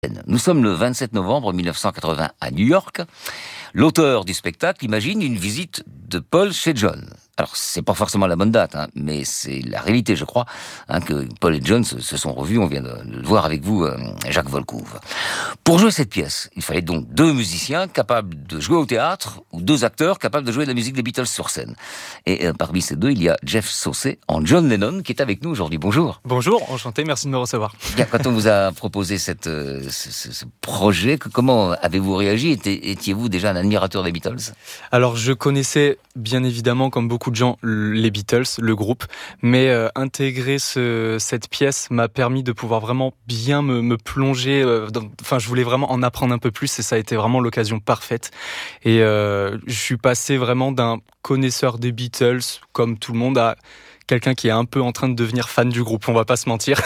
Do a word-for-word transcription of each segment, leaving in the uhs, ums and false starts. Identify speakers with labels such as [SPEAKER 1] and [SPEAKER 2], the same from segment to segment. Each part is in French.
[SPEAKER 1] Nous sommes le vingt-sept novembre mille neuf cent quatre-vingts à New York. L'auteur du spectacle imagine une visite de Paul chez John. Alors, c'est pas forcément la bonne date, hein, mais c'est la réalité, je crois, hein, que Paul et John se, se sont revus. On vient de, de le voir avec vous, euh, Jacques Volcouve. Pour jouer cette pièce, il fallait donc deux musiciens capables de jouer au théâtre ou deux acteurs capables de jouer de la musique des Beatles sur scène. Et euh, parmi ces deux, il y a Jeff Saucet en John Lennon qui est avec nous aujourd'hui. Bonjour.
[SPEAKER 2] Bonjour, enchanté, merci de me recevoir.
[SPEAKER 1] Bien, quand on vous a proposé cette, euh, ce, ce, ce projet, comment avez-vous réagi? Étiez-vous déjà un admirateur des Beatles?
[SPEAKER 2] Alors, je connaissais bien évidemment, comme beaucoup de gens, les Beatles, le groupe, mais euh, intégrer ce, cette pièce m'a permis de pouvoir vraiment bien me, me plonger. Euh, dans, enfin, je voulais vraiment en apprendre un peu plus et ça a été vraiment l'occasion parfaite. Et euh, je suis passé vraiment d'un connaisseur des Beatles, comme tout le monde, à quelqu'un qui est un peu en train de devenir fan du groupe, on va pas se mentir.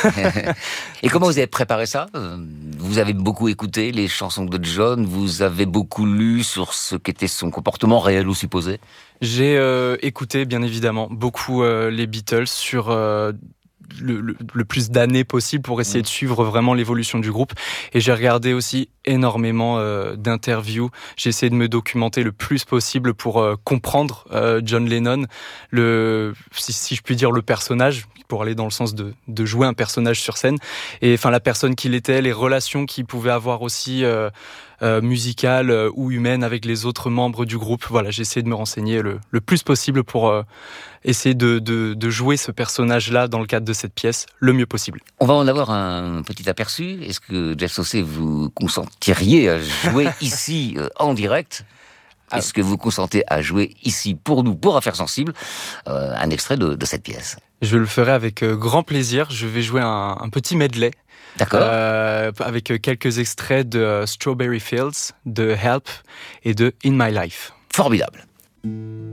[SPEAKER 1] Et comment vous avez préparé ça? Vous avez beaucoup écouté les chansons de John, vous avez beaucoup lu sur ce qu'était son comportement réel ou supposé?
[SPEAKER 2] J'ai euh, écouté, bien évidemment, beaucoup euh, les Beatles sur euh, le, le, le plus d'années possible pour essayer mmh. de suivre vraiment l'évolution du groupe. Et j'ai regardé aussi énormément euh, d'interviews. J'ai essayé de me documenter le plus possible pour euh, comprendre euh, John Lennon, le, si, si je puis dire le personnage, pour aller dans le sens de, de jouer un personnage sur scène. Et enfin la personne qu'il était, les relations qu'il pouvait avoir aussi euh, euh, musicales euh, ou humaines avec les autres membres du groupe. Voilà, j'ai essayé de me renseigner le, le plus possible pour euh, essayer de, de, de jouer ce personnage-là dans le cadre de cette pièce le mieux possible.
[SPEAKER 1] On va en avoir un petit aperçu. Est-ce que Jeff Saucet, vous consentiriez à jouer ici euh, en direct? Est-ce que vous consentez à jouer ici pour nous, pour Affaires Sensibles, euh, un extrait de, de cette pièce?
[SPEAKER 2] Je le ferai avec grand plaisir. Je vais jouer un, un petit medley.
[SPEAKER 1] D'accord.
[SPEAKER 2] Euh, avec quelques extraits de Strawberry Fields, de Help et de In My Life.
[SPEAKER 1] Formidable.